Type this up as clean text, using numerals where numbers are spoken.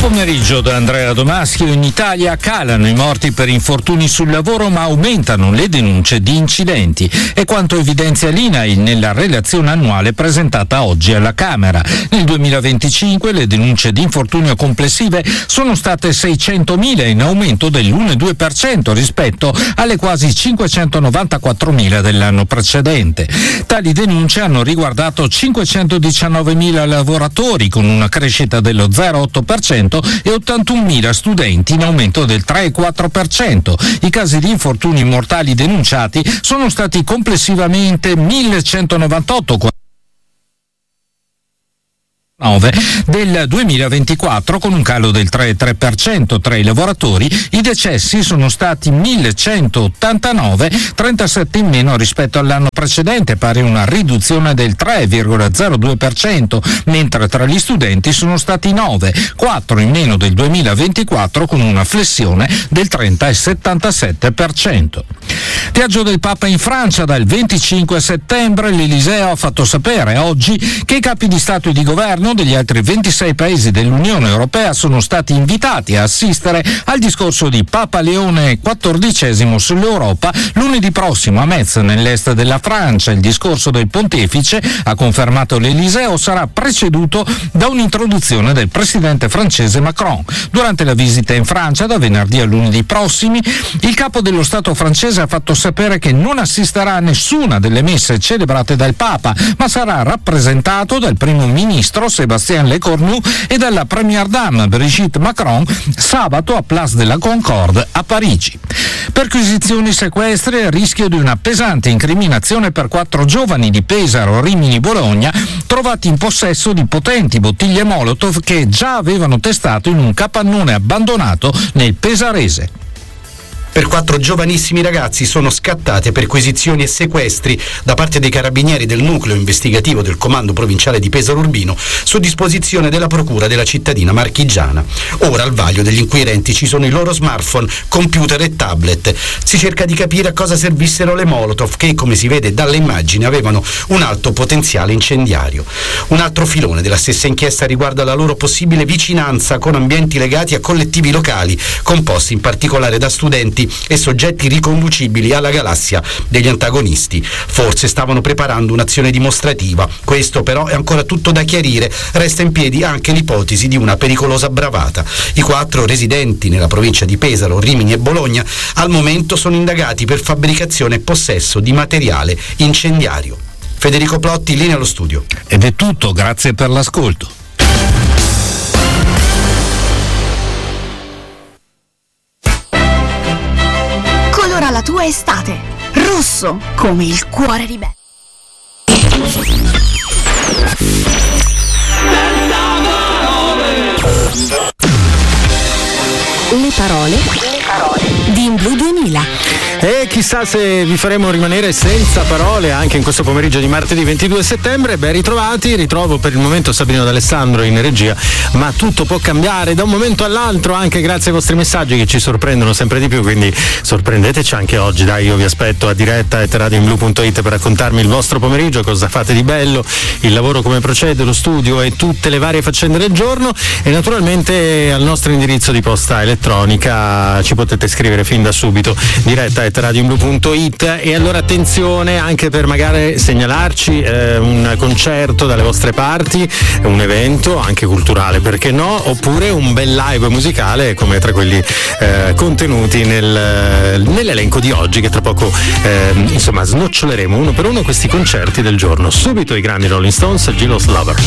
Pomeriggio da Andrea Domaschio. In Italia calano i morti per infortuni sul lavoro, ma aumentano le denunce di incidenti. È quanto evidenzia l'INAIL nella relazione annuale presentata oggi alla Camera. Nel 2025 le denunce di infortunio complessive sono state 600.000, in aumento dell'1,2% rispetto alle quasi 594.000 dell'anno precedente. Tali denunce hanno riguardato 519.000 lavoratori, con una crescita dello 0,8%, e 81.000 studenti, in aumento del 3,4%. I casi di infortuni mortali denunciati sono stati complessivamente 1.198 del 2024, con un calo del 3,3%. Tra i lavoratori i decessi sono stati 1.189, 37 in meno rispetto all'anno precedente, pari a una riduzione del 3,02%, mentre tra gli studenti sono stati 9, 4 in meno del 2024, con una flessione del 30,77%. Viaggio del Papa in Francia dal 25 settembre. L'Eliseo ha fatto sapere oggi che i capi di Stato e di Governo degli altri 26 paesi dell'Unione Europea sono stati invitati a assistere al discorso di Papa Leone XIV sull'Europa lunedì prossimo a Metz, nell'est della Francia. Il discorso del pontefice, ha confermato l'Eliseo, sarà preceduto da un'introduzione del presidente francese Macron. Durante la visita in Francia, da venerdì a lunedì prossimi, il capo dello Stato francese ha fatto sapere che non assisterà a nessuna delle messe celebrate dal Papa, ma sarà rappresentato dal primo ministro Sébastien Lecornu e dalla première dame Brigitte Macron sabato a Place de la Concorde a Parigi. Perquisizioni, sequestri e il rischio di una pesante incriminazione per 4 giovani di Pesaro, Rimini, Bologna, trovati in possesso di potenti bottiglie Molotov che già avevano testato in un capannone abbandonato nel pesarese. Per 4 giovanissimi ragazzi sono scattate perquisizioni e sequestri da parte dei carabinieri del nucleo investigativo del comando provinciale di Pesaro Urbino, su disposizione della procura della cittadina marchigiana. Ora al vaglio degli inquirenti ci sono i loro smartphone, computer e tablet. Si cerca di capire a cosa servissero le Molotov, che, come si vede dalle immagini, avevano un alto potenziale incendiario. Un altro filone della stessa inchiesta riguarda la loro possibile vicinanza con ambienti legati a collettivi locali, composti in particolare da studenti e soggetti riconducibili alla galassia degli antagonisti. Forse stavano preparando un'azione dimostrativa. Questo però è ancora tutto da chiarire. Resta in piedi anche l'ipotesi di una pericolosa bravata. I 4 residenti nella provincia di Pesaro, Rimini e Bologna al momento sono indagati per fabbricazione e possesso di materiale incendiario. Federico Plotti, linea allo studio. Ed è tutto, grazie per l'ascolto. La tua estate, rosso come il cuore di Belle. Le parole di In Blu 2000. E chissà se vi faremo rimanere senza parole anche in questo pomeriggio di martedì 22 settembre. Ben ritrovati, ritrovo per il momento Sabrina D'Alessandro in regia, ma tutto può cambiare da un momento all'altro anche grazie ai vostri messaggi che ci sorprendono sempre di più, quindi sorprendeteci anche oggi. Dai, io vi aspetto a diretta @radioinblu.it per raccontarmi il vostro pomeriggio, cosa fate di bello, il lavoro come procede, lo studio e tutte le varie faccende del giorno, e naturalmente al nostro indirizzo di posta elettronica ci potete scrivere fin da subito, diretta radioinblu.it. E allora attenzione anche per magari segnalarci un concerto dalle vostre parti, un evento anche culturale, perché no, oppure un bel live musicale come tra quelli contenuti nell'elenco di oggi, che tra poco snoccioneremo uno per uno questi concerti del giorno. Subito i grandi Rolling Stones, Jealous Lover.